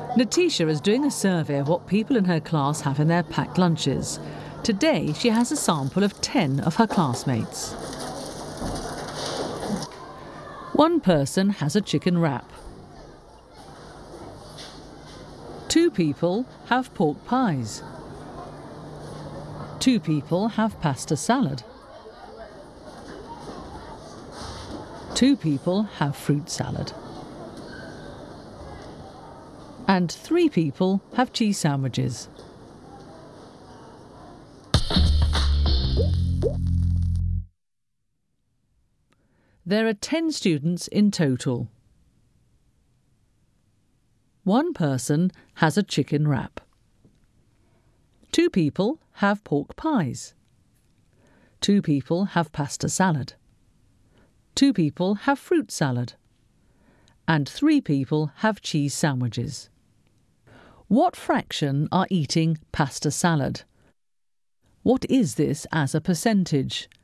Natisha is doing a survey of what people in her class have in their packed lunches. Today, she has a sample of 10 of her classmates. One person has a chicken wrap. 2 people have pork pies. 2 people have pasta salad. 2 people have fruit salad. And 3 people have cheese sandwiches. There are 10 students in total. One person has a chicken wrap. 2 people have pork pies. 2 people have pasta salad. 2 people have fruit salad. And 3 people have cheese sandwiches. What fraction are eating pasta salad? What is this as a percentage?